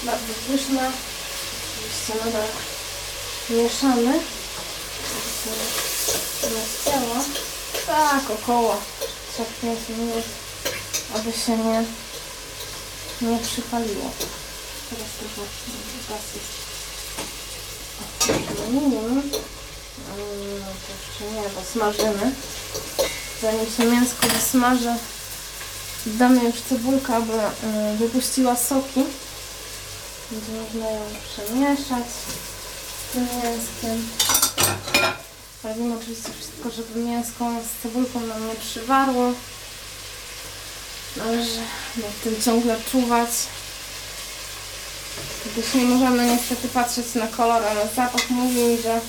bardzo pyszna. Oczywiście nadal mieszamy. Rozcięło. Tak, około 3-5 minut, aby się nie przypaliło. Teraz trochę gaz jest minimum. To jeszcze nie, bo smażymy. Zanim się mięsko wysmaży, damy już cebulkę, aby wypuściła soki. Będzie można ją przemieszać z tym mięskiem. Robimy oczywiście wszystko, żeby mięsko z cebulką nam nie przywarło. Należy nad tym ciągle czuwać. Gdyż nie możemy niestety patrzeć na kolor, ale zapach mówi mi, że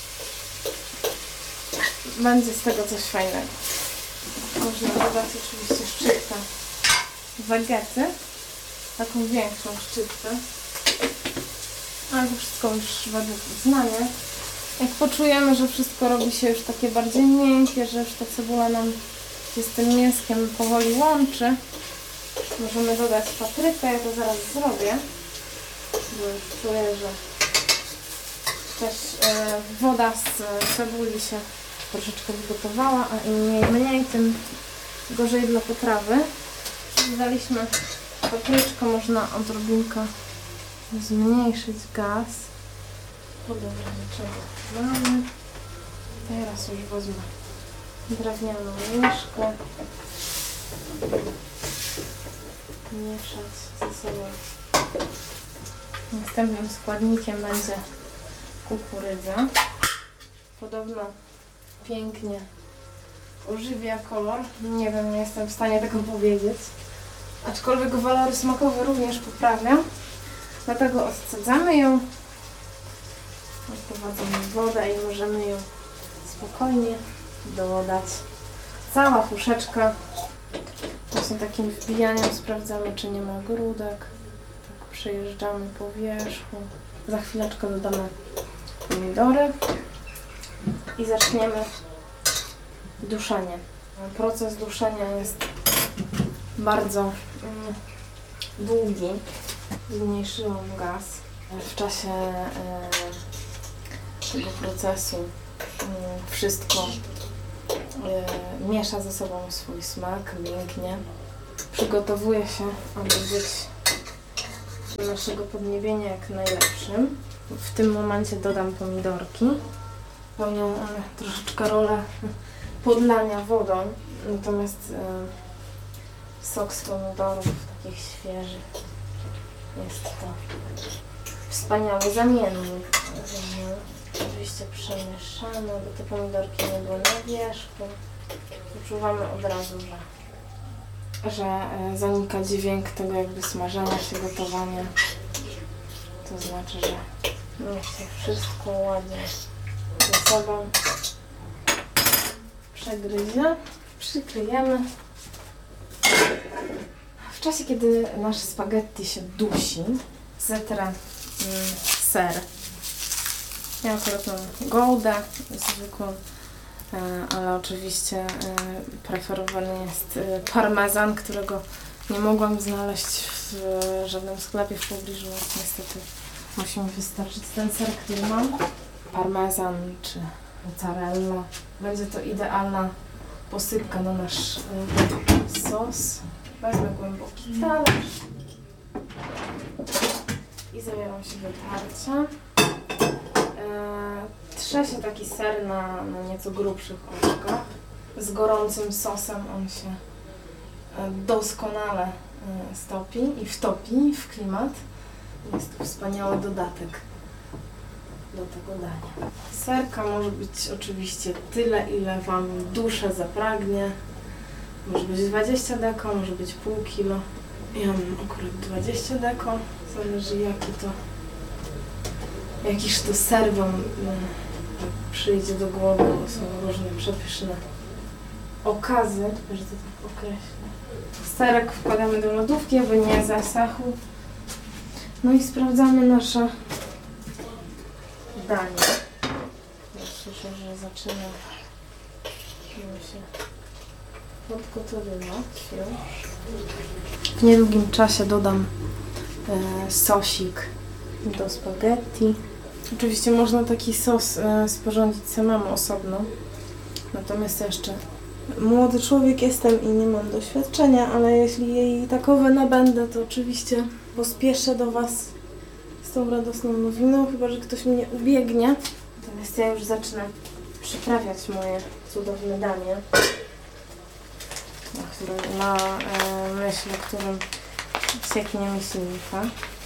będzie z tego coś fajnego. Można dodać oczywiście szczyptę wegety, taką większą szczyptę, ale to wszystko już według uznania. Jak poczujemy, że wszystko robi się już takie bardziej miękkie, że już ta cebula nam się z tym mięskiem powoli łączy, możemy dodać paprykę, ja to zaraz zrobię, bo już czuję, że też woda z cebuli się troszeczkę wygotowała, a im mniej, tym gorzej dla potrawy. Dodaliśmy papryczkę, można odrobinkę zmniejszyć gaz. Podobnie czego mamy. Teraz już wezmę drewnianą łyżkę. Mieszać ze sobą. Następnym składnikiem będzie kukurydza. Podobno pięknie ożywia kolor. Nie wiem, nie jestem w stanie tego powiedzieć. Aczkolwiek walory smakowe również poprawia. Dlatego osadzamy ją. Odprowadzamy wodę i możemy ją spokojnie dodać. Cała puszeczka. Właśnie takim wbijaniem sprawdzamy, czy nie ma grudek. Tak przejeżdżamy po wierzchu. Za chwileczkę dodamy pomidory i zaczniemy duszenie. Proces duszenia jest bardzo długi. Zmniejszyłam gaz. W czasie tego procesu wszystko miesza ze sobą swój smak, mięknie. Przygotowuje się, aby być do naszego podniebienia jak najlepszym. W tym momencie dodam pomidorki. Pełnią one troszeczkę rolę podlania wodą, natomiast sok z pomidorów, takich świeżych, jest to wspaniały zamiennik. Oczywiście przemieszamy, aby te pomidorki nie były na wierzchu. Wyczuwamy od razu, że zanika dźwięk tego jakby smażenia się, gotowania. To znaczy, że niech się wszystko ładnie ze sobą przegryzie. Przykryjemy. W czasie, kiedy nasze spaghetti się dusi, zetrę ser. Ja akurat mam Goudę zwykłą, ale oczywiście preferowany jest parmezan, którego nie mogłam znaleźć w żadnym sklepie w pobliżu, więc niestety musi mi wystarczyć ten ser, który mam. Parmezan czy mozzarella. Będzie to idealna posypka na nasz sos. Wezmę głęboki talerz i zabieram się do tarcia. Trze się taki ser na nieco grubszych oczkach. Z gorącym sosem on się doskonale stopi i wtopi w klimat. Jest to wspaniały dodatek do tego dania. Serka może być oczywiście tyle, ile Wam dusza zapragnie. Może być 20 deko, może być pół kilo. Ja mam akurat 20 deko. Zależy jakiż to ser Wam przyjdzie do głowy, bo są różne przepyszne okazy, że to tak określę. Serek wkładamy do lodówki, aby nie zasachł. No i sprawdzamy nasze danie. Ja słyszę, że zaczyna się podgotowywać już. W niedługim czasie dodam sosik do spaghetti. Oczywiście można taki sos sporządzić samemu osobno. Natomiast jeszcze młody człowiek jestem i nie mam doświadczenia, ale jeśli jej takowe nabędę, to oczywiście pospieszę do Was z tą radosną nowiną, chyba że ktoś mnie ubiegnie. Natomiast ja już zacznę przyprawiać moje cudowne danie, na myśl, o którym sieknie myśliwka.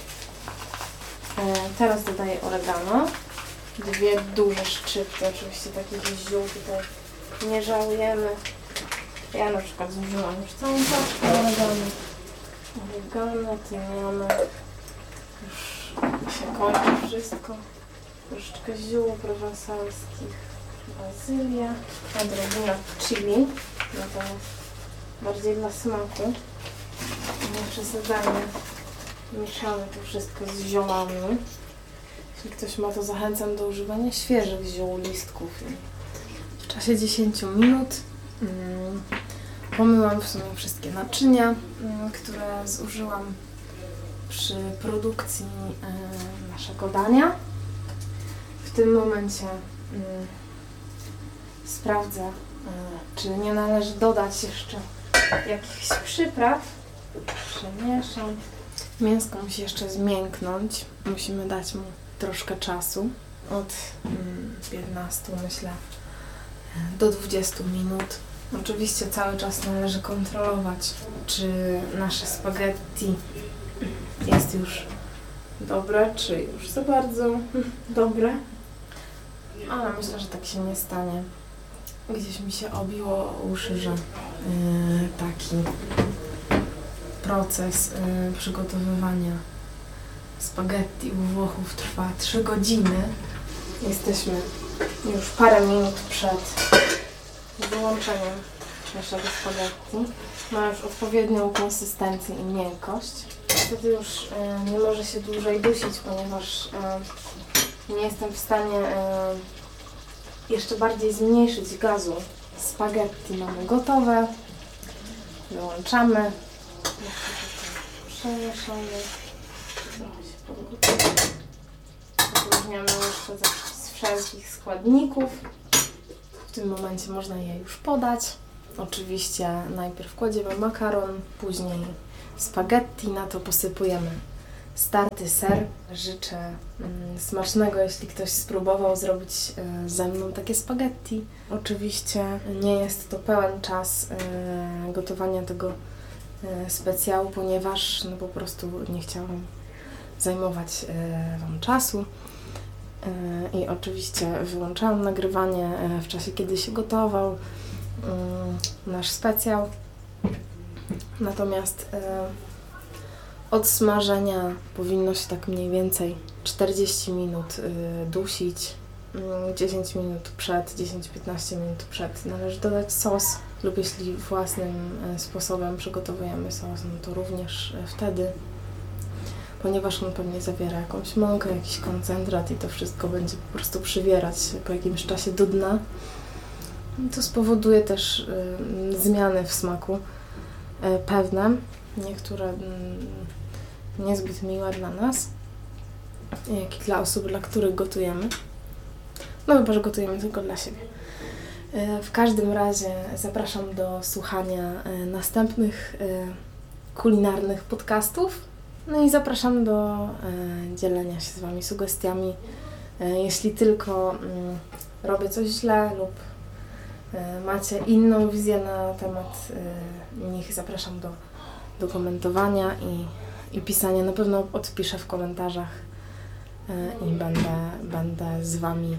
Teraz dodaję oregano. 2 duże szczypty, oczywiście takich ziół tutaj nie żałujemy. Ja na przykład zużyłam już całą paczkę oregano. Oregano, tymiana. Już się kończy wszystko. Troszeczkę ziół prowansalskich, bazylia, odrobina chili, natomiast bardziej dla smaku. Nie przesadzamy. Mieszamy to wszystko z ziołami. Jeśli ktoś ma, to zachęcam do używania świeżych ziół, listków. W czasie 10 minut pomyłam w sumie wszystkie naczynia, które zużyłam przy produkcji naszego dania. W tym momencie sprawdzę, czy nie należy dodać jeszcze jakichś przypraw. Przemieszam. Mięsko musi jeszcze zmięknąć. Musimy dać mu troszkę czasu. Od 15, myślę, do 20 minut. Oczywiście cały czas należy kontrolować, czy nasze spaghetti jest już dobre, czy już za bardzo dobre. Ale myślę, że tak się nie stanie. Gdzieś mi się obiło o uszy, że taki proces przygotowywania spaghetti u Włochów trwa 3 godziny. Jesteśmy już parę minut przed wyłączeniem naszego spaghetti. Ma już odpowiednią konsystencję i miękkość. Wtedy już nie może się dłużej dusić, ponieważ nie jestem w stanie jeszcze bardziej zmniejszyć gazu. Spaghetti mamy gotowe. Wyłączamy. Przemieszamy. Trochę się podgotuje. Wyróżniamy jeszcze z wszelkich składników. W tym momencie można je już podać. Oczywiście najpierw kładziemy makaron, później spaghetti, na to posypujemy starty ser. Życzę smacznego, jeśli ktoś spróbował zrobić ze mną takie spaghetti. Oczywiście nie jest to pełen czas gotowania tego specjału, ponieważ po prostu nie chciałam zajmować Wam czasu. I oczywiście wyłączałam nagrywanie w czasie, kiedy się gotował nasz specjał. Natomiast od smażenia powinno się tak mniej więcej 40 minut dusić. 10 minut przed, 10-15 minut przed należy dodać sos, lub jeśli własnym sposobem przygotowujemy sos, no to również wtedy, ponieważ on pewnie zawiera jakąś mąkę, jakiś koncentrat i to wszystko będzie po prostu przywierać po jakimś czasie do dna. To spowoduje też zmiany w smaku pewne, niektóre niezbyt miłe dla nas, jak i dla osób, dla których gotujemy. No chyba, że gotujemy tylko dla siebie. W każdym razie zapraszam do słuchania następnych kulinarnych podcastów. No i zapraszam do dzielenia się z Wami sugestiami. Jeśli tylko robię coś źle lub macie inną wizję na temat nich, zapraszam do komentowania i pisania. Na pewno odpiszę w komentarzach i będę z Wami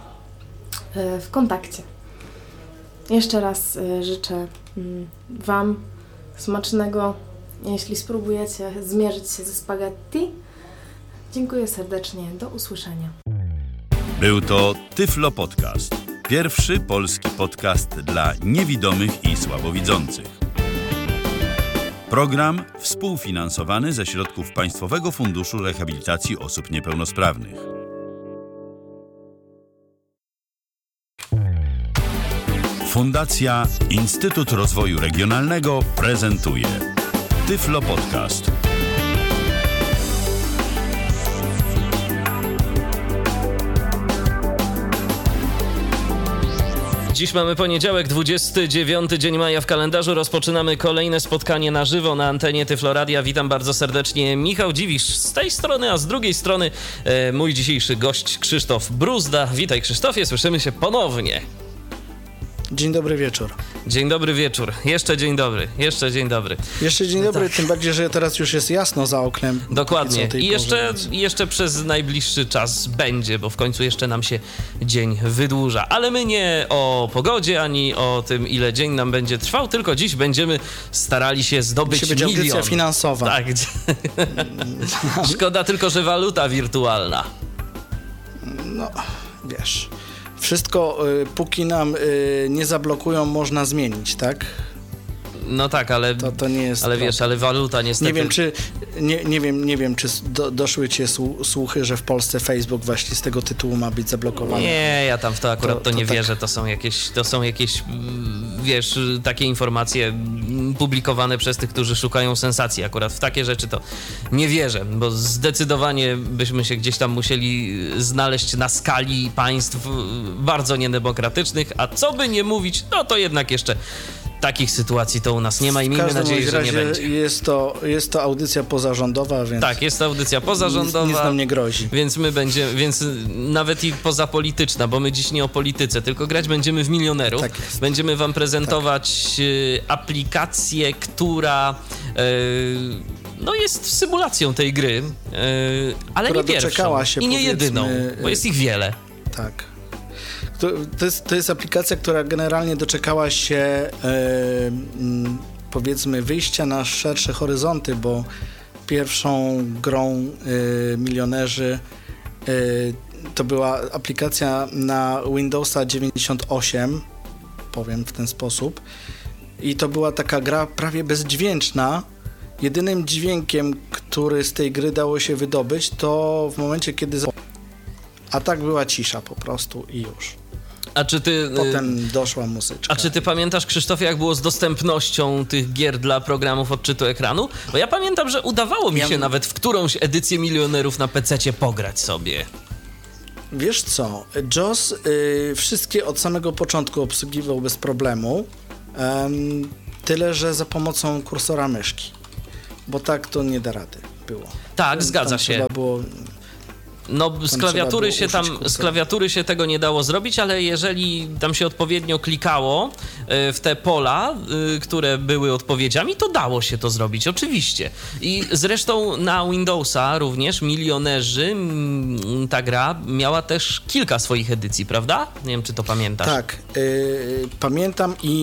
w kontakcie. Jeszcze raz życzę Wam smacznego, jeśli spróbujecie zmierzyć się ze spaghetti. Dziękuję serdecznie, do usłyszenia. Był to Tyflo Podcast. Pierwszy polski podcast dla niewidomych i słabowidzących. Program współfinansowany ze środków Państwowego Funduszu Rehabilitacji Osób Niepełnosprawnych. Fundacja Instytut Rozwoju Regionalnego prezentuje Tyflo Podcast. Dziś mamy poniedziałek, 29 dzień maja w kalendarzu. Rozpoczynamy kolejne spotkanie na żywo na antenie Tyflo Radia. Witam bardzo serdecznie, Michał Dziwisz z tej strony, a z drugiej strony mój dzisiejszy gość Krzysztof Bruzda. Witaj, Krzysztofie, słyszymy się ponownie. Dzień dobry wieczór. Dzień dobry wieczór. Jeszcze dzień dobry. Jeszcze dzień dobry, tym bardziej, że teraz już jest jasno za oknem. Dokładnie. I porze, jeszcze przez najbliższy czas będzie, bo w końcu jeszcze nam się dzień wydłuża. Ale my nie o pogodzie, ani o tym, ile dzień nam będzie trwał, tylko dziś będziemy starali się zdobyć musi być milion. audycja finansowa. Tak. Szkoda tylko, że waluta wirtualna. No, wiesz... Wszystko, póki nam nie zablokują, można zmienić, tak? No tak, ale to nie jest. Ale wiesz, ale waluta niestety. Nie wiem, czy doszły cię słuchy, że w Polsce Facebook właśnie z tego tytułu ma być zablokowany. Nie, ja tam w to akurat to nie tak. wierzę. To są jakieś, wiesz, takie informacje publikowane przez tych, którzy szukają sensacji. Akurat w takie rzeczy to nie wierzę, bo zdecydowanie byśmy się gdzieś tam musieli znaleźć na skali państw bardzo niedemokratycznych, a co by nie mówić, no to jednak jeszcze takich sytuacji to u nas nie ma i miejmy nadzieję, że nie będzie. Jest to audycja pozarządowa, więc... Tak, jest to audycja pozarządowa. Nic nam nie grozi. Więc nawet i pozapolityczna, bo my dziś nie o polityce, tylko grać będziemy w milionerów. Tak jest. Będziemy wam prezentować aplikację, która jest symulacją tej gry, ale Która nie pierwszą doczekała się, i nie jedyną, bo jest ich wiele. Tak. To jest aplikacja, która generalnie doczekała się powiedzmy wyjścia na szersze horyzonty, bo pierwszą grą milionerzy to była aplikacja na Windowsa 98, powiem w ten sposób, i to była taka gra prawie bezdźwięczna. Jedynym dźwiękiem, który z tej gry dało się wydobyć, to w momencie, kiedy... A tak była cisza po prostu i już. Potem doszła muzyczka. A czy ty pamiętasz, Krzysztofie, jak było z dostępnością tych gier dla programów odczytu ekranu? Bo ja pamiętam, że udawało mi się nawet w którąś edycję Milionerów na PC-cie pograć sobie. Wiesz co, JOS wszystkie od samego początku obsługiwał bez problemu, tyle że za pomocą kursora myszki, bo tak to nie da rady było. Tak, zgadza się. Trzeba było... No, z klawiatury się tego nie dało zrobić, ale jeżeli tam się odpowiednio klikało w te pola, które były odpowiedziami, to dało się to zrobić, oczywiście. I zresztą na Windowsa również Milionerzy, ta gra miała też kilka swoich edycji, prawda? Nie wiem, czy to pamiętasz. Tak, pamiętam i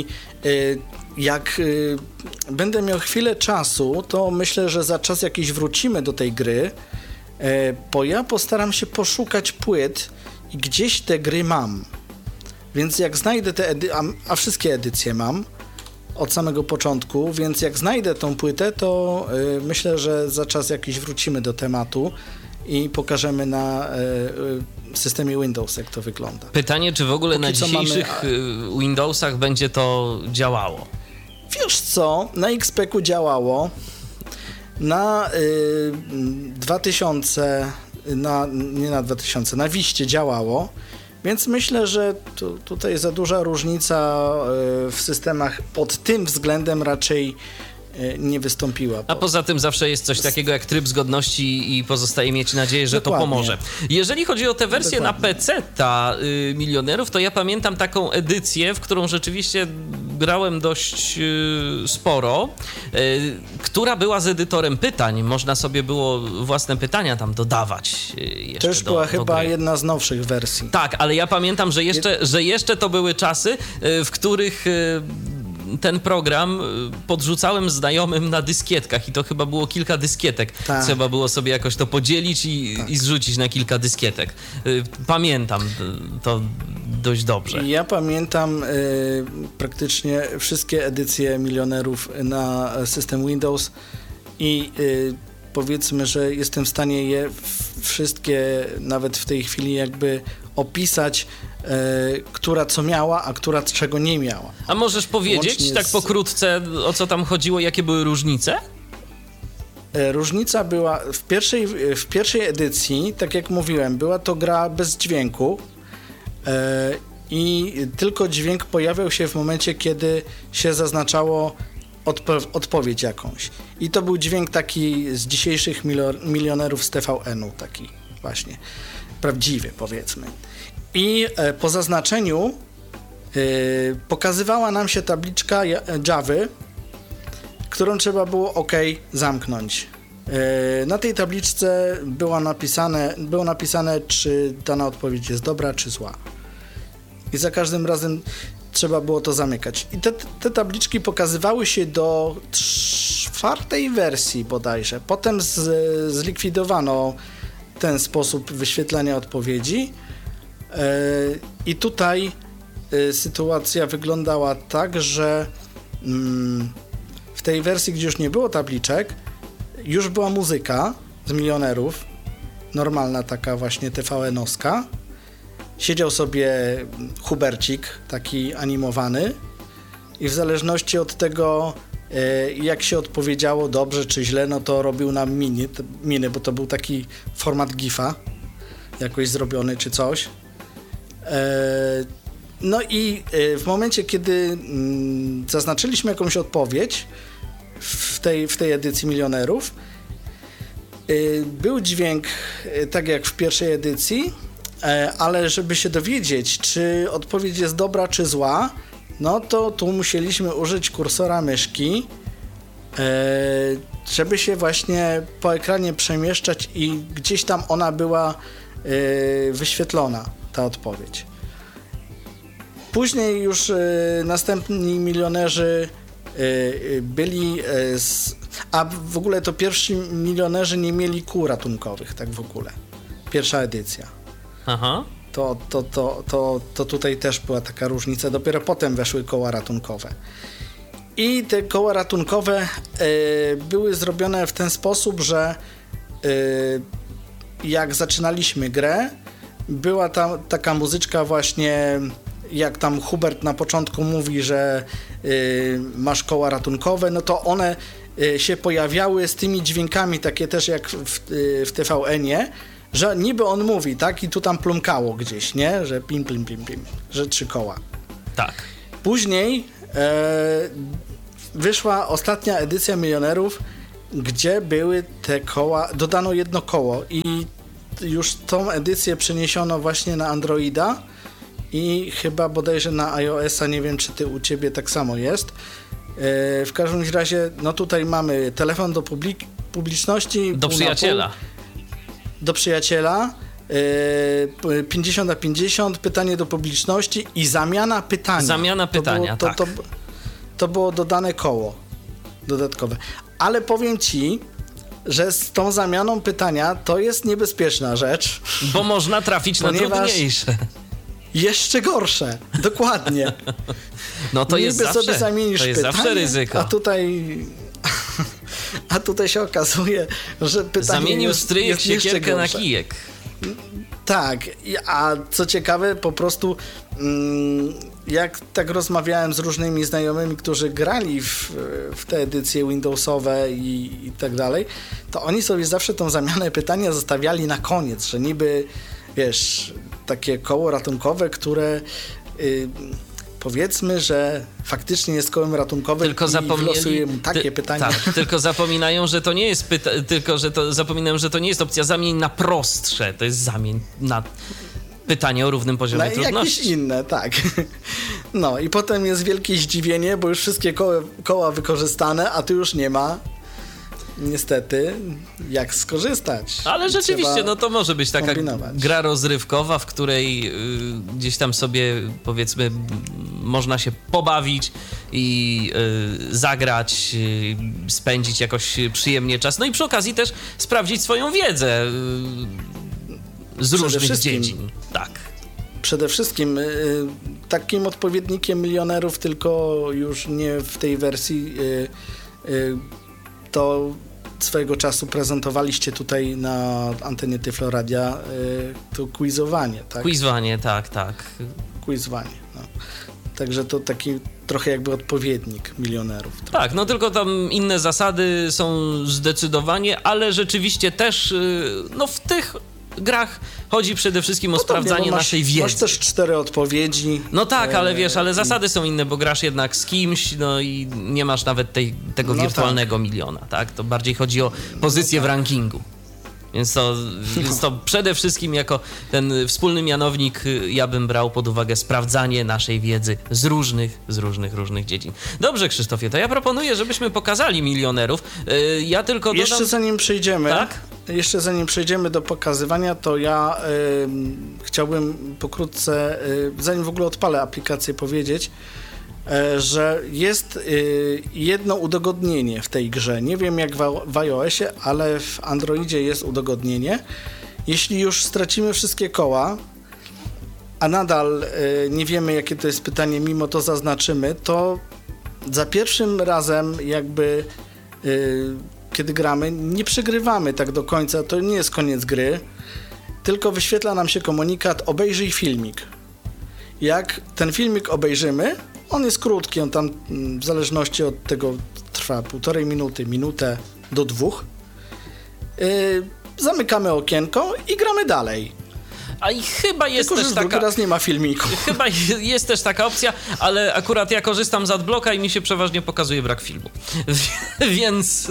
jak będę miał chwilę czasu, to myślę, że za czas jakiś wrócimy do tej gry, bo ja postaram się poszukać płyt i gdzieś te gry mam. Więc jak znajdę te a wszystkie edycje mam od samego początku, więc jak znajdę tą płytę, to myślę, że za czas jakiś wrócimy do tematu i pokażemy na systemie Windows, jak to wygląda. Pytanie, czy w ogóle na dzisiejszych Windowsach będzie to działało? Wiesz co, na XP-ku działało. Na 2000, na Wiście działało, więc myślę, że tutaj za duża różnica w systemach pod tym względem raczej nie wystąpiła. A poza tym zawsze jest coś takiego jak tryb zgodności i pozostaje mieć nadzieję, że Dokładnie. to pomoże. Jeżeli chodzi o tę wersję na PC-ta Milionerów, to ja pamiętam taką edycję, w którą rzeczywiście grałem dość sporo, która była z edytorem pytań. Można sobie było własne pytania tam dodawać jeszcze Też była chyba gry. jedna z nowszych wersji. Tak, ale ja pamiętam, że jeszcze to były czasy, w których ten program podrzucałem znajomym na dyskietkach i to chyba było kilka dyskietek. Tak. Trzeba było sobie jakoś to podzielić i zrzucić na kilka dyskietek. Pamiętam to dość dobrze. Ja pamiętam praktycznie wszystkie edycje Milionerów na system Windows i powiedzmy, że jestem w stanie je wszystkie nawet w tej chwili jakby opisać, która co miała, a która czego nie miała. A możesz powiedzieć Łącznie tak pokrótce, o co tam chodziło, jakie były różnice? Różnica była w pierwszej edycji, tak jak mówiłem, była to gra bez dźwięku i tylko dźwięk pojawiał się w momencie, kiedy się zaznaczało odpowiedź jakąś. I to był dźwięk taki z dzisiejszych milionerów z TVN-u, taki właśnie prawdziwy, powiedzmy. I po zaznaczeniu pokazywała nam się tabliczka Javy, którą trzeba było OK zamknąć. Na tej tabliczce było napisane, czy dana odpowiedź jest dobra, czy zła. I za każdym razem trzeba było to zamykać. I te tabliczki pokazywały się do 4. wersji bodajże. Potem zlikwidowano ten sposób wyświetlania odpowiedzi. I tutaj sytuacja wyglądała tak, że w tej wersji, gdzie już nie było tabliczek, już była muzyka z milionerów, normalna taka właśnie TVN-owska. Siedział sobie Hubercik, taki animowany, i w zależności od tego, jak się odpowiedziało dobrze czy źle, no to robił nam miny, bo to był taki format GIF-a jakoś zrobiony czy coś. No i w momencie, kiedy zaznaczyliśmy jakąś odpowiedź w tej edycji milionerów, był dźwięk tak jak w pierwszej edycji, ale żeby się dowiedzieć, czy odpowiedź jest dobra czy zła, no to tu musieliśmy użyć kursora myszki, żeby się właśnie po ekranie przemieszczać i gdzieś tam ona była wyświetlona, ta odpowiedź. Później już następni milionerzy byli, a w ogóle to pierwsi milionerzy nie mieli kół ratunkowych, tak w ogóle. Pierwsza edycja. Aha. To tutaj też była taka różnica. Dopiero potem weszły koła ratunkowe. I te koła ratunkowe były zrobione w ten sposób, że jak zaczynaliśmy grę, była tam taka muzyczka właśnie, jak tam Hubert na początku mówi, że masz koła ratunkowe, no to one się pojawiały z tymi dźwiękami, takie też jak w TVN-ie, że niby on mówi, tak? I tu tam plumkało gdzieś, nie? Że pim, pim, pim, pim, że 3 koła. Tak. Później wyszła ostatnia edycja milionerów, gdzie były te koła, dodano 1 koło i już tą edycję przeniesiono właśnie na Androida i chyba bodajże na iOS-a, nie wiem, czy u ciebie tak samo jest. W każdym razie, no tutaj mamy telefon do publiczności. Do przyjaciela. Do przyjaciela. 50 na 50, pytanie do publiczności i zamiana pytania. Zamiana pytania, tak. To było dodane koło dodatkowe. Ale powiem ci, że z tą zamianą pytania to jest niebezpieczna rzecz. Bo można trafić na trudniejsze. Jeszcze gorsze, dokładnie. No to jest niby zawsze, sobie zamienisz to jest pytanie, zawsze ryzyko. A tutaj się okazuje, że pytanie Zamienił jest stryjek siekierkę na gorsze. kijek. Tak, a co ciekawe, po prostu jak tak rozmawiałem z różnymi znajomymi, którzy grali w te edycje Windowsowe i tak dalej, to oni sobie zawsze tą zamianę pytania zostawiali na koniec, że niby, wiesz, takie koło ratunkowe, które powiedzmy, że faktycznie jest kołem ratunkowym i wylosuje mu takie pytania. Tak, tylko zapominają, że to nie jest zapominają, że to nie jest opcja zamień na prostsze, to jest zamień na pytanie o równym poziomie trudności. Jakieś inne, tak. No i potem jest wielkie zdziwienie, bo już wszystkie koła wykorzystane, a tu już nie ma. Niestety, jak skorzystać? Ale rzeczywiście, no to może być taka kombinować. Gra rozrywkowa, w której gdzieś tam sobie, powiedzmy, można się pobawić i zagrać, spędzić jakoś przyjemnie czas. No i przy okazji też sprawdzić swoją wiedzę z różnych dziedzin. Tak. Przede wszystkim takim odpowiednikiem milionerów, tylko już nie w tej wersji, to swojego czasu prezentowaliście tutaj na antenie Tyfloradia to quizowanie, tak? Quizowanie, tak. Quizowanie, no. Także to taki trochę jakby odpowiednik milionerów. Trochę. Tak, no tylko tam inne zasady są zdecydowanie, ale rzeczywiście też no w tych grach chodzi przede wszystkim o Podobnie, sprawdzanie bo naszej wiedzy. Masz też 4 odpowiedzi. No tak, ale wiesz, ale zasady są inne, bo grasz jednak z kimś, no i nie masz nawet tego No wirtualnego miliona, tak? To bardziej chodzi o pozycję w rankingu. Więc to przede wszystkim jako ten wspólny mianownik ja bym brał pod uwagę sprawdzanie naszej wiedzy z różnych dziedzin. Dobrze, Krzysztofie, to ja proponuję, żebyśmy pokazali milionerów. Ja tylko dodam... Jeszcze zanim przejdziemy do pokazywania, to ja chciałbym pokrótce, zanim w ogóle odpalę aplikację, powiedzieć, że jest jedno udogodnienie w tej grze. Nie wiem jak w iOSie, ale w Androidzie jest udogodnienie. Jeśli już stracimy wszystkie koła, a nadal nie wiemy jakie to jest pytanie, mimo to zaznaczymy, to za pierwszym razem jakby kiedy gramy, nie przegrywamy tak do końca, to nie jest koniec gry, tylko wyświetla nam się komunikat: obejrzyj filmik. Jak ten filmik obejrzymy, on jest krótki, on tam w zależności od tego trwa 1,5 minuty, minutę do 2. Zamykamy okienko i gramy dalej. A i chyba jest Tylko, też że taka... drugi raz nie ma filmiku. Chyba jest też taka opcja, ale akurat ja korzystam z adblocka i mi się przeważnie pokazuje brak filmu. Więc...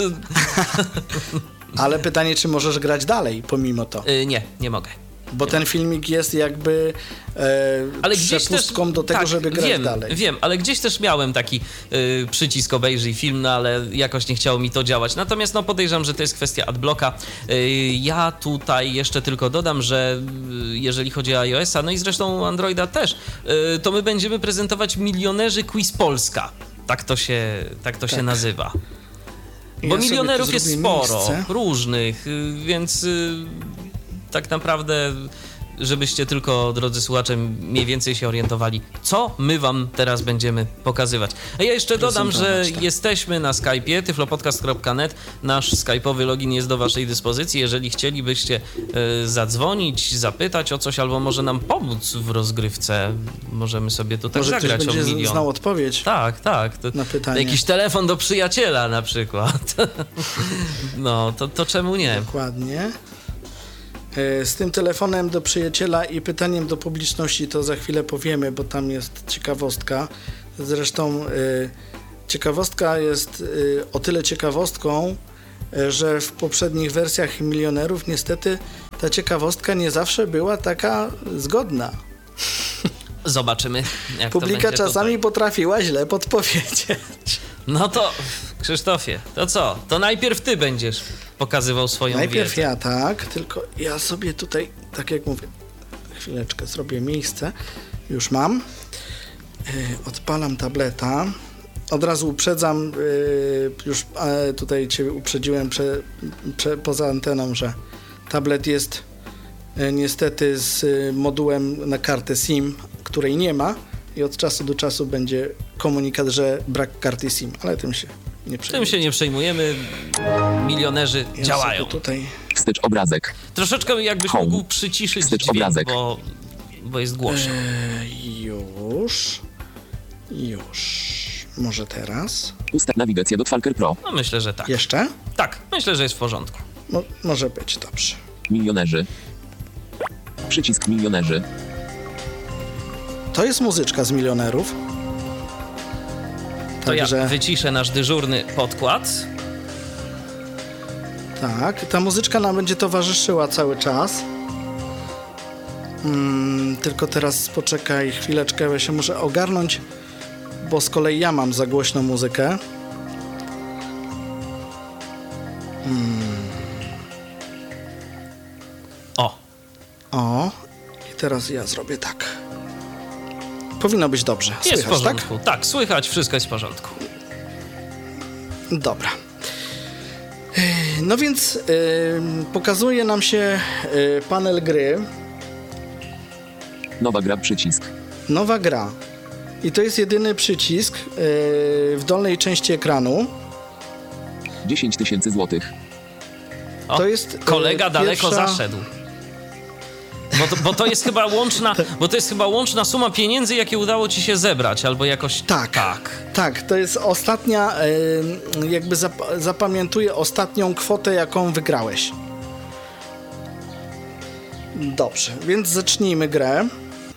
Ale pytanie, czy możesz grać dalej pomimo to? Nie mogę. Bo ten filmik jest jakby ale przepustką do tego, żeby grać dalej. Wiem, ale gdzieś też miałem taki przycisk obejrzyj film, no ale jakoś nie chciało mi to działać. Natomiast no podejrzewam, że to jest kwestia adblocka. Ja tutaj jeszcze tylko dodam, że jeżeli chodzi o iOS-a, no i zresztą Androida też, to my będziemy prezentować Milionerzy Quiz Polska. Tak to się nazywa. Bo milionerów jest sporo, różnych, więc tak naprawdę, żebyście tylko, drodzy słuchacze, mniej więcej się orientowali, co my wam teraz będziemy pokazywać. A ja jeszcze dodam, że jesteśmy na Skype'ie, tyflopodcast.net. Nasz skype'owy login jest do waszej dyspozycji. Jeżeli chcielibyście zadzwonić, zapytać o coś, albo może nam pomóc w rozgrywce, możemy sobie tutaj zagrać o milion. Będzie znał odpowiedź. Tak. Na pytanie. Jakiś telefon do przyjaciela na przykład. No, to czemu nie? Dokładnie. Z tym telefonem do przyjaciela i pytaniem do publiczności to za chwilę powiemy, bo tam jest ciekawostka. Zresztą ciekawostka jest o tyle ciekawostką, że w poprzednich wersjach Milionerów niestety ta ciekawostka nie zawsze była taka zgodna. Zobaczymy, jak Publika to będzie czasami tutaj potrafiła źle podpowiedzieć. No to, Krzysztofie, to co? To najpierw ty będziesz pokazywał swoją Najpierw wiedzę. ja, tak, tylko ja sobie tutaj, tak jak mówię, chwileczkę zrobię miejsce. Już mam. Odpalam tableta. Od razu uprzedzam, już tutaj cię uprzedziłem poza anteną, że tablet jest niestety z modułem na kartę SIM, której nie ma i od czasu do czasu będzie komunikat, że brak karty SIM, ale tym się nie przejmujemy. Tym się nie przejmujemy. Milionerzy działają. Tutaj... Wstecz obrazek. Troszeczkę jakbyś Home. mógł przyciszyć Wstecz dźwięk, obrazek. bo jest głośno. Już. Może teraz? Ustaw nawigację do Falker Pro. No myślę, że tak. Jeszcze? Tak, myślę, że jest w porządku. Może być, dobrze. Milionerzy. Przycisk milionerzy. To jest muzyczka z Milionerów. To Także, ja wyciszę nasz dyżurny podkład. tak, ta muzyczka nam będzie towarzyszyła cały czas. Tylko teraz poczekaj chwileczkę, ja się muszę ogarnąć, bo z kolei ja mam za głośną muzykę. O, i teraz ja zrobię tak. Powinno być dobrze. Jest Słychać, w porządku. Tak, słychać, wszystko jest w porządku. Dobra. No więc pokazuje nam się panel gry. Nowa gra przycisk. Nowa gra. I to jest jedyny przycisk w dolnej części ekranu. 10 000 złotych. O, To jest, kolega daleko pierwsza- zaszedł. Bo to jest chyba łączna suma pieniędzy, jakie udało ci się zebrać, albo jakoś... Tak, to jest ostatnia, jakby zapamiętuję ostatnią kwotę, jaką wygrałeś. Dobrze, więc zacznijmy grę.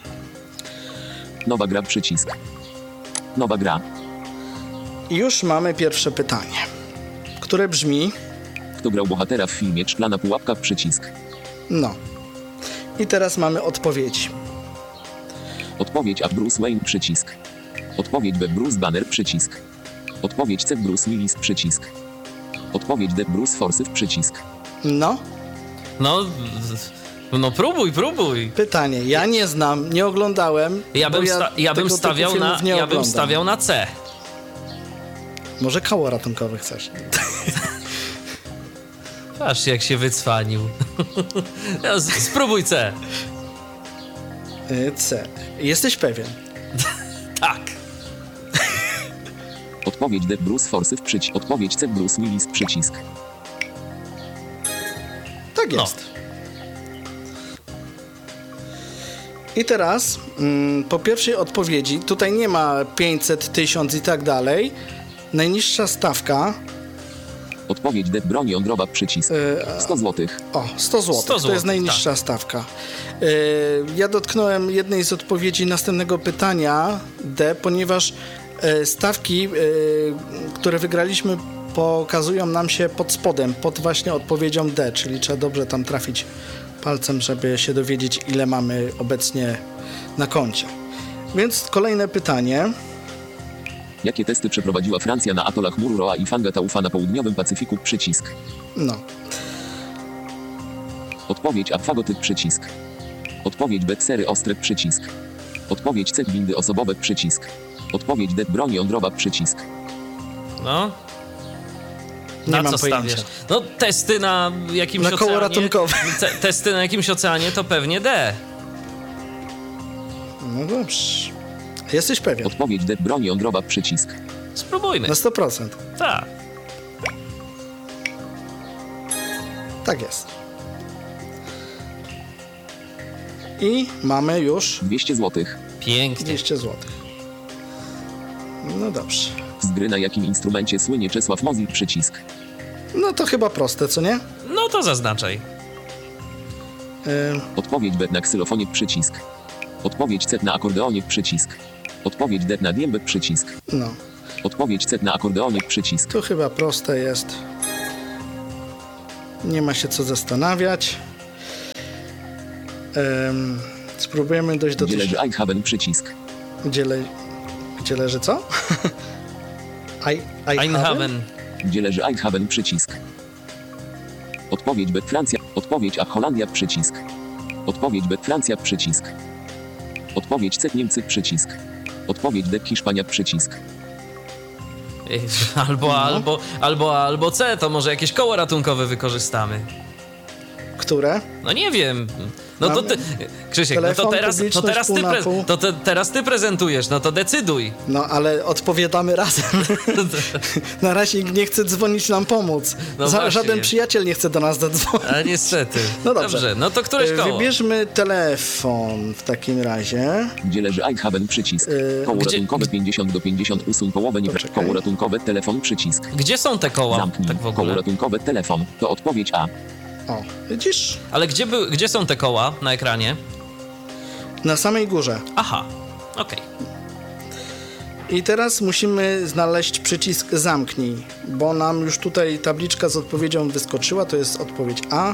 Nowa gra, przycisk. Nowa gra. I już mamy pierwsze pytanie, które brzmi... Kto grał bohatera w filmie Szklana pułapka, przycisk. No. I teraz mamy odpowiedzi. Odpowiedź A. Bruce Wayne, przycisk. Odpowiedź B. Bruce Banner, przycisk. Odpowiedź C. Bruce Willis, przycisk. Odpowiedź D. Bruce Forsyth, przycisk. No, No próbuj. pytanie. Ja nie znam, nie oglądałem. Ja bo bym tego typu stawiał filmów nie ja bym oglądam. stawiał na C. Może koło ratunkowe chcesz? Patrz, jak się wycwanił. Spróbuj C. C. Jesteś pewien? Tak. Odpowiedź D. Bruce Forsyth, przycisk. Odpowiedź C. Bruce Willis, przycisk. Tak No. jest. I teraz po pierwszej odpowiedzi, tutaj nie ma 500, 1000 i tak dalej. Najniższa stawka, Odpowiedź D. Broń jądrowa, przycisk. 100 zł. 100 zł. 100 To jest zł, najniższa stawka. Ja dotknąłem jednej z odpowiedzi następnego pytania D, ponieważ stawki, które wygraliśmy, pokazują nam się pod spodem, pod właśnie odpowiedzią D, czyli trzeba dobrze tam trafić palcem, żeby się dowiedzieć, ile mamy obecnie na koncie. Więc kolejne pytanie. Jakie testy przeprowadziła Francja na atolach Mururoa i Fangataufa na południowym Pacyfiku, przycisk. No. Odpowiedź A. Fagotyp, przycisk. Odpowiedź B. Sery ostre, przycisk. Odpowiedź C. Windy osobowe, przycisk. Odpowiedź D. Broń jądrowa, przycisk. No. Nie Na mam co pojęcia. stawiasz? No testy na jakimś Na koło oceanie. ratunkowe. Testy na jakimś oceanie to pewnie D. No dobrze. Jesteś pewien? Odpowiedź D. Broń jądrowa, przycisk. Spróbujmy. Na 100%. Tak. Tak jest. I mamy już 200 zł. Pięknie. 200 zł. No dobrze. Z gry na jakim instrumencie słynie Czesław Mozil, przycisk. No to chyba proste, co nie? No to zaznaczaj. Odpowiedź B. Na ksylofonie, przycisk. Odpowiedź C. Na akordeonie, przycisk. Odpowiedź D. Na diembę, przycisk. No, Odpowiedź C. Na akordeonie, przycisk. to chyba proste jest. Nie ma się co zastanawiać. Spróbujemy dojść do Gdzie tych... leży Eichhaven, przycisk. Gdzie leży co? Eindhoven. Gdzie leży Eichhaven, przycisk. Odpowiedź B. Francja. Odpowiedź A. Holandia, przycisk. Odpowiedź B. Francja, przycisk. Odpowiedź C. Niemcy, przycisk. Odpowiedź D. Hiszpania, przycisk. Albo C, to może jakieś koło ratunkowe wykorzystamy. Które? No nie wiem. No to ty, Krzysiek, no Telefon, to teraz publiczność, ty, pół na pół. teraz ty prezentujesz, no to decyduj. No, ale odpowiadamy razem. Na razie nikt nie chce dzwonić nam pomóc. No właśnie. Żaden przyjaciel nie chce do nas zadzwonić. Ale niestety. No dobrze. No to któreś koło. Wybierzmy telefon w takim razie. Gdzie leży Eichhaven, przycisk. Koło Gdzie- ratunkowe 50 do 50, usuń połowę nie. Poczekaj. Koło ratunkowe, telefon, przycisk. Gdzie są te koła? Zamknij. Tak w Koło ogóle. ratunkowe, telefon. To odpowiedź A. O, widzisz? Ale gdzie są te koła na ekranie? Na samej górze. Aha, okej. I teraz musimy znaleźć przycisk zamknij, bo nam już tutaj tabliczka z odpowiedzią wyskoczyła. To jest odpowiedź A.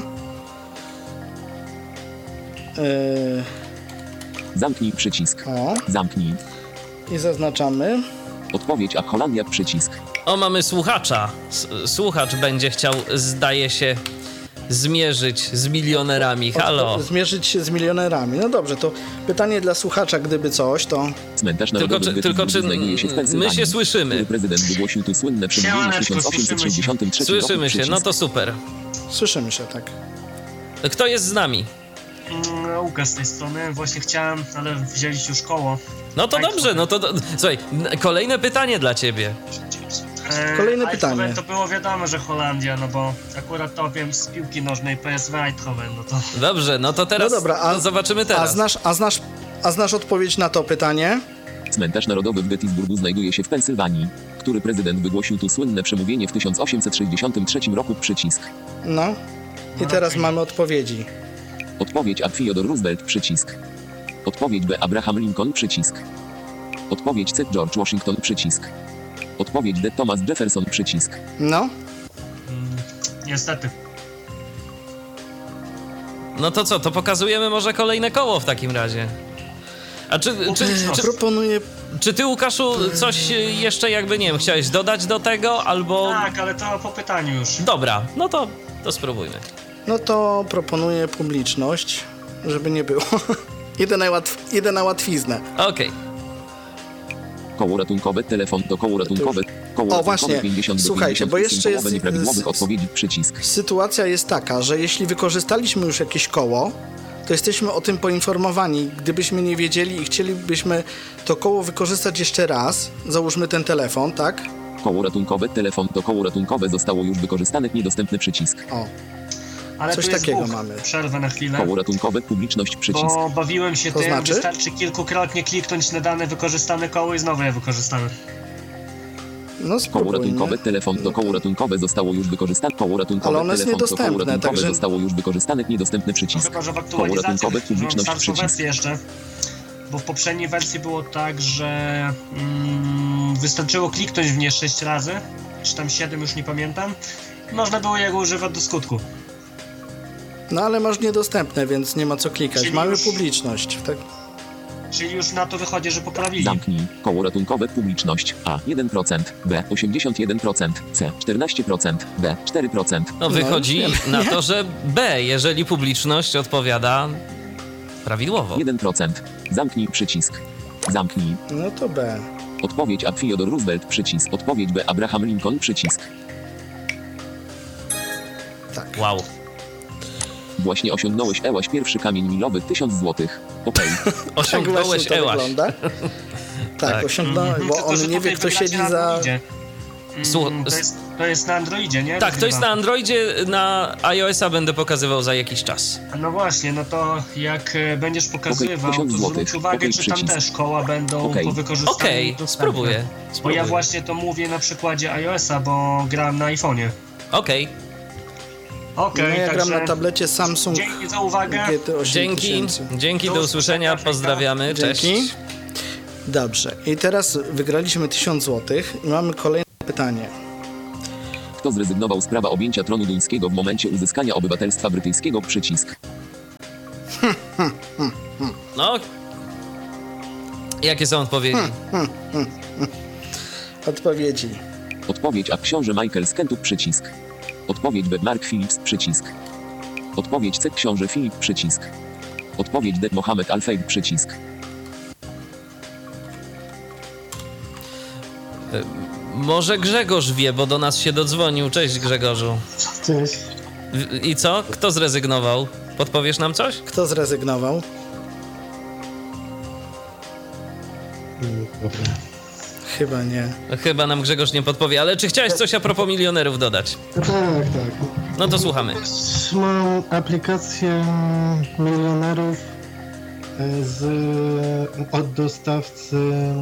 Zamknij, przycisk. O, Zamknij. i zaznaczamy. Odpowiedź A. Holandia, przycisk. O, mamy słuchacza. Słuchacz będzie chciał, zdaje się, zmierzyć z milionerami. Halo. Zmierzyć się z milionerami. No dobrze, to pytanie dla słuchacza, gdyby coś, to... Cmentarz narodowy w tylko czy znajduje się w my Pensylwanii, się słyszymy? który prezydent wygłosił tu słynne przemówienie w Siemaneczko, 1863 Słyszymy roku, się, no przycisk. to super. Słyszymy się, tak. Kto jest z nami? Łukasz z tej strony, właśnie chciałem, ale wzięliście już koło. No to Tak, dobrze, no to... Słuchaj, kolejne pytanie dla ciebie. Kolejne Eindhoven pytanie. to było wiadomo, że Holandia, no bo akurat to wiem z piłki nożnej PSV Eindhoven, no to... Dobrze, no to teraz No dobra, to zobaczymy teraz. A znasz odpowiedź na to pytanie? Cmentarz narodowy w Gettysburgu znajduje się w Pensylwanii, który prezydent wygłosił tu słynne przemówienie w 1863 roku, przycisk. No. I teraz mamy odpowiedzi. Odpowiedź A. Theodore Roosevelt, przycisk. Odpowiedź B. Abraham Lincoln, przycisk. Odpowiedź C. George Washington, przycisk. Odpowiedź D. Thomas Jefferson, przycisk. No, Niestety. No to co, to pokazujemy może kolejne koło w takim razie. A czy ty, Łukaszu, coś jeszcze jakby, nie wiem, chciałeś dodać do tego, albo... Tak, ale to po pytaniu już. Dobra, no to spróbujmy. no to proponuję publiczność, żeby nie było. Idę na łatwiznę. Okej. Koło ratunkowe, telefon do koło ratunkowe. Koło O, ratunkowe właśnie. 50 do Słuchajcie, bo 50 jeszcze jest- połowę nieprawidłowych odpowiedzi, przycisk. Sytuacja jest taka, że jeśli wykorzystaliśmy już jakieś koło, to jesteśmy o tym poinformowani. Gdybyśmy nie wiedzieli i chcielibyśmy to koło wykorzystać jeszcze raz, załóżmy ten telefon, tak? Koło ratunkowe, telefon do koło ratunkowe zostało już wykorzystane, niedostępny przycisk. O, Ale Coś tu jest takiego bóg. mamy. Przerwę na chwilę. Koło ratunkowe, publiczność, przycisk. Bo bawiłem się To tym, znaczy? wystarczy kilkukrotnie kliknąć na dane wykorzystane koło i znowu je wykorzystamy. no Koło spróbujmy. ratunkowe, telefon do koło ratunkowe zostało już wykorzystane. Koło ratunkowe, Ale ono jest telefon do koło niedostępne, ratunkowe także- zostało już wykorzystane, niedostępny No przycisk. chyba, że w Koło aktualizacji ratunkowe, mam publiczność, starszą przycisk. wersję jeszcze. Bo w poprzedniej wersji było tak, że wystarczyło kliknąć w nie 6 razy, czy tam 7, już nie pamiętam. Można było jego używać do skutku. No ale masz niedostępne, więc nie ma co klikać. Czyli Mamy już- publiczność. Tak? Czyli już na to wychodzi, że poprawili. Zamknij. Koło ratunkowe, publiczność. A. 1%. B. 81%. C. 14%. D. 4%. No wychodzi już na to, że B, jeżeli publiczność odpowiada prawidłowo. 1%. Zamknij przycisk. Zamknij. No to B. Odpowiedź A. Theodore Roosevelt, przycisk. Odpowiedź B. Abraham Lincoln, przycisk. Tak. Wow. Właśnie osiągnąłeś EWAŚ pierwszy kamień milowy 1000 złotych. Okej. Tak Osiągnąłeś właśnie to EWAŚ. wygląda. Tak, osiągnąłem, bo Tylko, że on nie wie, tutaj kto wygracie siedzi na za... Androidzie. Słuch- To jest na Androidzie, nie? Tak, to jest na Rozgrywa. Androidzie, na iOS-a będę pokazywał za jakiś czas. No właśnie, no to jak będziesz pokazywał, Okej, 1000 to zwróć złotych. uwagę, Okej, czy tam przycisk. też koła będą Okej. po wykorzystaniu Okej, dostępne. spróbuję. Bo ja właśnie to mówię na przykładzie iOS-a, bo gram na iPhone'ie. Okej, No Okej, ja gram także na tablecie Samsung dzięki za uwagę. GT8000. dzięki, Do do usłyszenia, usłyszenia, pozdrawiamy, cześć. Dzięki. Dobrze, i teraz wygraliśmy 1000 zł i mamy kolejne pytanie. Kto zrezygnował z prawa objęcia tronu duńskiego w momencie uzyskania obywatelstwa brytyjskiego, przycisk. No, jakie są odpowiedzi? Odpowiedzi. Odpowiedź A. Książę Michael z Kentu, przycisk. Odpowiedź B. Mark Phillips, przycisk. Odpowiedź C. Książę Filip, przycisk. Odpowiedź D. Mohammed Al-Fayed, przycisk. Może Grzegorz wie, bo do nas się dodzwonił. Cześć, Grzegorzu. Cześć. I co? Kto zrezygnował? Podpowiesz nam coś? Kto zrezygnował? Dobra. Chyba nie. Chyba nam Grzegorz nie podpowie, ale czy chciałeś coś a propos milionerów dodać? Tak. No to słuchamy. Mam aplikację milionerów od dostawcy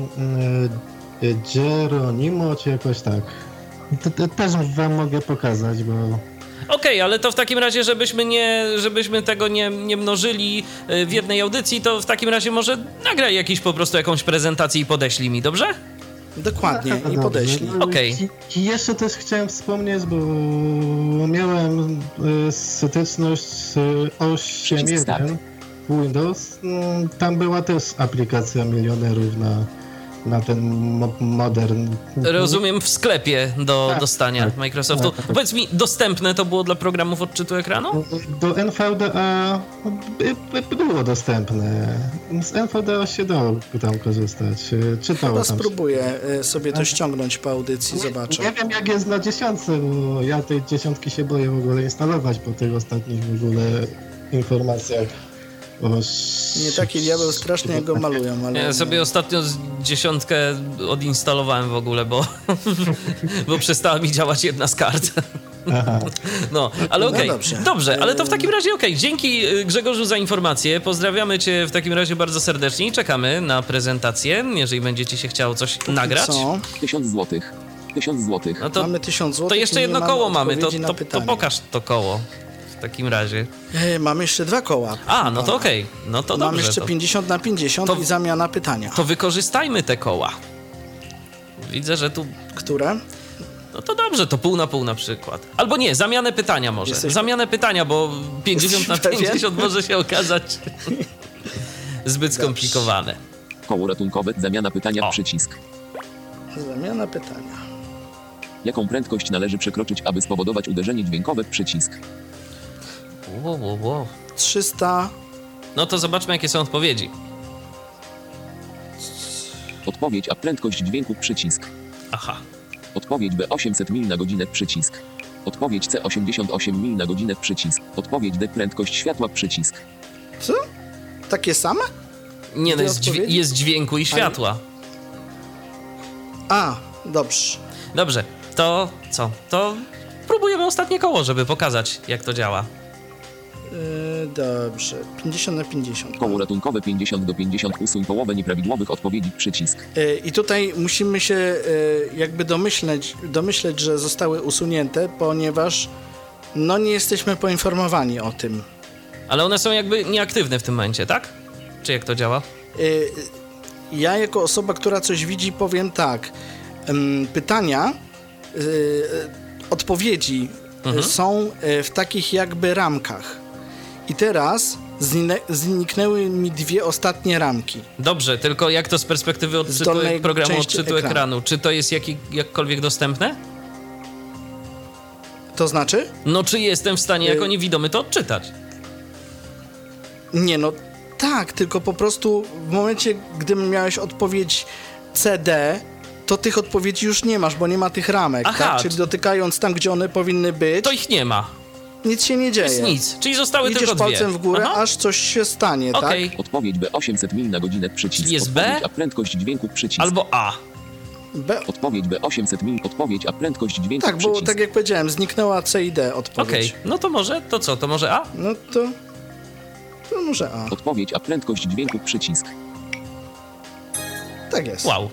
Geronimo, czy jakoś tak. To też wam mogę pokazać, bo... Okej, ale to w takim razie, żebyśmy tego nie mnożyli w jednej audycji, to w takim razie może nagraj po prostu jakąś prezentację i podeślij mi, dobrze? Dokładnie, i Dobrze. podeślij. Okej. I jeszcze też chciałem wspomnieć, bo miałem styczność z 8.1 Windows. Tam była też aplikacja milionerów na ten modern. Rozumiem, w sklepie do Tak, dostania tak, Microsoftu. tak. Powiedz mi, dostępne to było dla programów odczytu ekranu? Do NVDA było dostępne. Z NVDA się dało tam korzystać. Czytało Chyba tam się. spróbuję sobie to ściągnąć po audycji, zobaczę. Nie wiem jak jest na 10, bo ja tej 10 się boję w ogóle instalować po tych ostatnich w ogóle informacjach. Nie taki diabeł strasznie jak go malują, ale... Ja sobie ostatnio 10 odinstalowałem w ogóle, bo przestała mi działać jedna z kart. Aha. No, ale okej. No dobrze. Dobrze, ale to w takim razie okej. Dzięki Grzegorzu za informację. Pozdrawiamy cię w takim razie bardzo serdecznie i czekamy na prezentację, jeżeli będzie ci się chciało coś nagrać. Co? 1000 złotych. 1000 złotych. No to, Mamy 1000 zł. to jeszcze jedno koło mamy, to na pytanie. pokaż to koło. takim razie. Mamy jeszcze 2 koła. A, no to okej. No to Mam dobrze. jeszcze 50 na 50 to- i zamiana pytania. To wykorzystajmy te koła. Widzę, że tu... Które? No to dobrze, to pół na przykład. Albo nie, zamianę pytania może. Jesteś- Zamianę pytania, bo 50 na Jesteś pewien? 50 może się okazać zbyt skomplikowane. Koło ratunkowe, zamiana pytania, O. przycisk. Zamiana pytania. Jaką prędkość należy przekroczyć, aby spowodować uderzenie dźwiękowe, przycisk. Wow. 300. No to zobaczmy, jakie są odpowiedzi. Odpowiedź A, prędkość dźwięku, przycisk. Aha. Odpowiedź B, 800 mil na godzinę, przycisk. Odpowiedź C, 88 mil na godzinę, przycisk. Odpowiedź D, prędkość światła, przycisk. Co? Takie same? Nie, no Dwie jest, odpowiedzi? jest dźwięku i światła. A, dobrze. Dobrze, to co? To próbujemy ostatnie koło, żeby pokazać, jak to działa. Dobrze. 50 na 50. Koło ratunkowe 50 do 50, usuń połowę nieprawidłowych odpowiedzi, przycisk. I tutaj musimy się jakby domyśleć, że zostały usunięte, ponieważ no nie jesteśmy poinformowani o tym. Ale one są jakby nieaktywne w tym momencie, tak? Czy jak to działa? Ja jako osoba, która coś widzi, powiem tak. Pytania, odpowiedzi są w takich jakby ramkach. I teraz zniknęły mi 2 ostatnie ramki. Dobrze, tylko jak to z perspektywy odczytu dolnej programu części odczytu ekranu. ekranu? Czy to jest jakkolwiek dostępne? To znaczy? No czy jestem w stanie jako niewidomy to odczytać? Nie, no tak, tylko po prostu w momencie, gdy miałeś odpowiedź CD, to tych odpowiedzi już nie masz, bo nie ma tych ramek, Aha, tak? Czyli dotykając tam, gdzie one powinny być, To ich nie ma. nic się nie dzieje. Jest nic. Czyli zostały Idziesz tylko 2. palcem w górę, Aha. aż coś się stanie, Okej. tak? Odpowiedź B, 800 mil na godzinę, przycisk. Jest B? Odpowiedź A, prędkość dźwięku, przycisk. Albo A. B. Odpowiedź B, 800 mil, odpowiedź A, prędkość dźwięku, Tak, bo przycisk. tak jak powiedziałem, zniknęła C i D odpowiedź. Okej. No to może, to co? To może A? No to może A. Odpowiedź A, prędkość dźwięku, przycisk. Tak jest. Wow.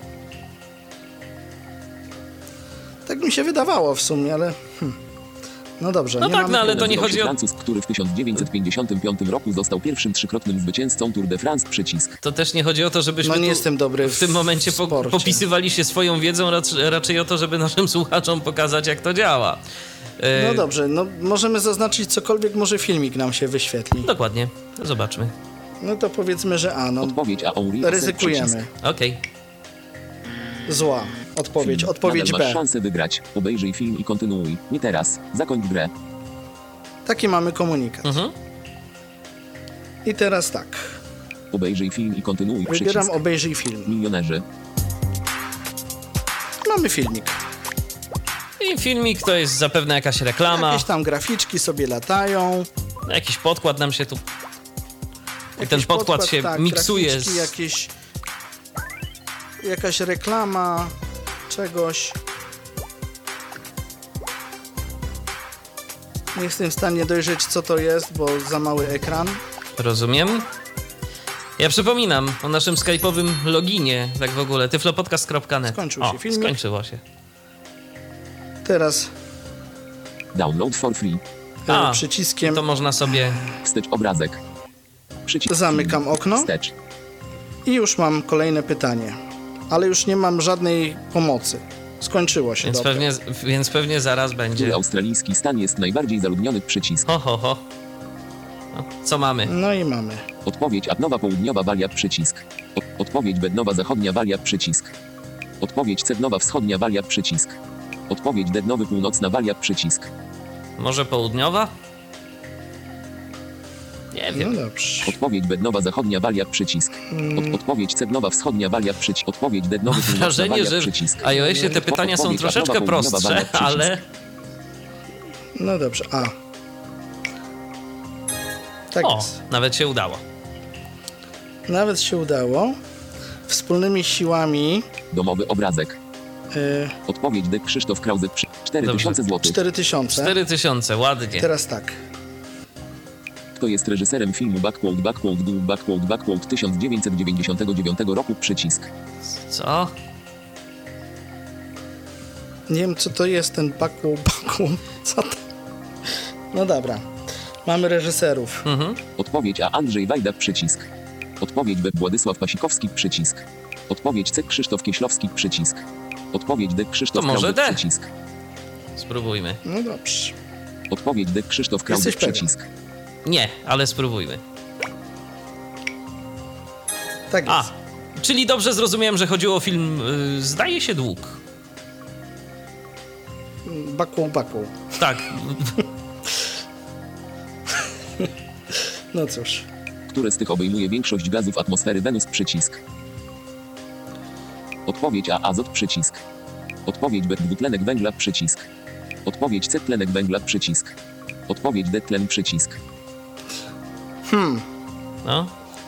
Tak mi się wydawało w sumie, ale... No dobrze. No nie tak, mamy no ale to problemu. nie chodzi o... Francuz, który w 1955 roku został pierwszym 3-krotnym zwycięzcą Tour de France, przycisk. To też nie chodzi o to, żebyśmy No nie tu jestem dobry w tym momencie sporcie. popisywali się swoją wiedzą, raczej o to, żeby naszym słuchaczom pokazać, jak to działa. No dobrze, no możemy zaznaczyć cokolwiek, może filmik nam się wyświetli. Dokładnie. Zobaczmy. No to powiedzmy, że A, no Odpowiedź A, Henri, ryzykujemy. Okej. Zła odpowiedź, odpowiedź Nadal masz B. szansę wygrać. Obejrzyj film i kontynuuj. Nie teraz. Zakończ grę. Taki mamy komunikat. Mhm. I teraz tak, Obejrzyj film i kontynuuj, wybieram przycisk. obejrzyj film. Milionerzy. Mamy filmik. I filmik to jest zapewne jakaś reklama. Jakieś tam graficzki sobie latają. Jakiś podkład nam się tu... Jakiś ten podkład się tak, miksuje graficzki, jakaś reklama czegoś. Nie jestem w stanie dojrzeć, co to jest, bo za mały ekran. Rozumiem. Ja przypominam o naszym skype'owym loginie, tak w ogóle, tyflopodcast.net. Skończył się filmik. Skończyło się. Teraz Download for free. przyciskiem To można sobie... Wstecz obrazek. Przycisk. zamykam okno Wstecz. i już mam kolejne pytanie. Ale już nie mam żadnej pomocy. Skończyło się. dobra. Więc pewnie zaraz Który będzie... australijski stan jest najbardziej zaludniony, przycisk. Ho, ho, ho. No, co mamy? No i mamy. Odpowiedź A, Nowa Południowa Walia, przycisk. Odpowiedź B, Nowa Zachodnia Walia, przycisk. Odpowiedź C, Nowa Wschodnia Walia, przycisk. Odpowiedź D, Nowy Północna Walia, przycisk. Może południowa? Nie No wiem. dobrze. Odpowiedź B, Nowa Zachodnia Walia, przycisk. Odpowiedź C, Nowa Wschodnia Walia, przycisk. Odpowiedź D, Nowy Północna Wrażenie, Walia, że przycisk. w iOSie te pytania są Odpowiedź A, troszeczkę Nowa Południowa prostsze, Walia, przycisk. ale... No dobrze. A. Tak O, jest. nawet się udało. Nawet się udało. Wspólnymi siłami Domowy obrazek. Odpowiedź D, Krzysztof Krause, 4000 zł. 4000. 4000, ładnie. Teraz tak. Kto jest reżyserem filmu Backquote 1999 roku, przycisk. Co? Nie wiem, co to jest ten baku. Co to? No dobra. Mamy reżyserów. Odpowiedź A. Andrzej Wajda, przycisk. Odpowiedź B. Władysław Pasikowski, przycisk. Odpowiedź C. Krzysztof Kieślowski, przycisk. Odpowiedź D. Krzysztof To może Kraudek, D. przycisk. Spróbujmy. No dobrze. Odpowiedź D. Krzysztof Kraudek, Jesteś pewien? przycisk. Nie, ale spróbujmy. Tak jest. A, czyli dobrze zrozumiałem, że chodziło o film, zdaje się, Dług. Bakłą. Tak, No cóż. Które z tych obejmuje większość gazów atmosfery Wenus, przycisk. Odpowiedź A. Azot, przycisk. Odpowiedź B. Dwutlenek węgla, przycisk. Odpowiedź C. Tlenek węgla, przycisk. Odpowiedź D. Tlen, przycisk. no.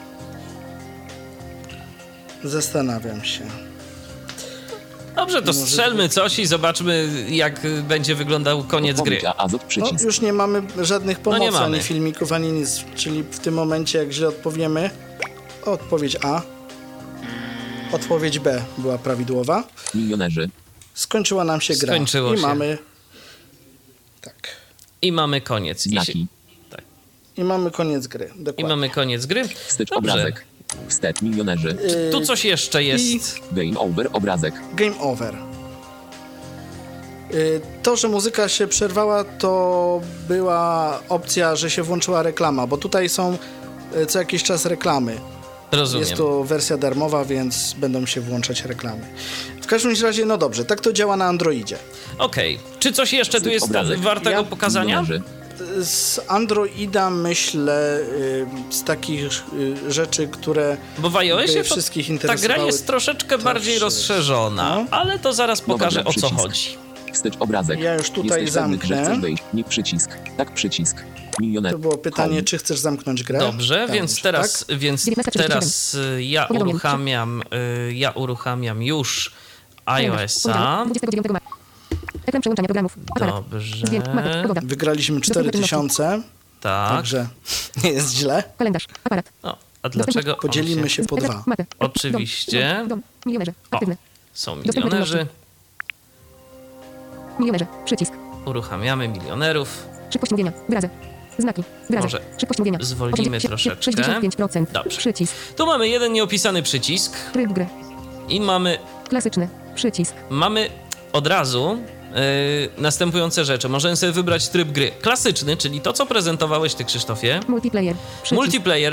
Zastanawiam się. Dobrze, to strzelmy coś i zobaczmy, jak będzie wyglądał koniec gry. Odpowiedź A. Azot, No, przycisk. już nie mamy żadnych pomocy, nie mamy. ani filmików, ani nic. Czyli w tym momencie, jak źle odpowiemy, odpowiedź A, odpowiedź B była prawidłowa. Milionerzy. Skończyła nam się gra. Skończyło I się. mamy... Tak. I mamy koniec. Znaki. I mamy koniec gry. I Dokładnie. mamy koniec gry. Wstecz, Dobrze. obrazek. Wstecz, milionerzy. Tu coś jeszcze jest. Game over, obrazek. Game over. To, że muzyka się przerwała, to była opcja, że się włączyła reklama, bo tutaj są co jakiś czas reklamy. Rozumiem. Jest to wersja darmowa, więc będą się włączać reklamy. W każdym razie, no dobrze, tak to działa na Androidzie. Okej. Czy coś jeszcze tu jest Obrazek. wartego pokazania? Milionerzy. Z Androida myślę, z takich rzeczy, które Bo w iOSie by to wszystkich ta interesowały. gra jest troszeczkę bardziej rozszerzona, No. ale to zaraz pokażę, gra, o co przycisk. chodzi. Wstecz, obrazek. Ja już tutaj Jesteś pewny, że zamknę. chcesz wejść? Nie, przycisk. Tak, przycisk. Milionerzy. To było pytanie, Home. czy chcesz zamknąć grę? Dobrze, Tak, więc tak? teraz, ja uruchamiam już iOS-a. Ekran przełączania programów. Aparat. Dobrze. Dźwięk. Mapy. Pogoda. Wygraliśmy 4000, Tak. także nie jest źle. Kalendarz. Aparat. No, a dlaczego Podzielimy się po Ekran. dwa. Mapy. Oczywiście. Dom. Milionerzy. O. Aktywne. Są milionerzy. Milionerzy. Przycisk. Uruchamiamy milionerów. Szybkość mówienia. Wyrazy. Znaki. Wyrazy. Może Szybkość mówienia. zwolnimy troszeczkę. 65%. Dobrze. Przycisk. Tu mamy jeden nieopisany przycisk Tryb gry. i mamy Klasyczny. Przycisk. od razu następujące rzeczy. Możemy sobie wybrać tryb gry klasyczny, czyli to, co prezentowałeś ty, Krzysztofie. Multiplayer. Przycisk. Multiplayer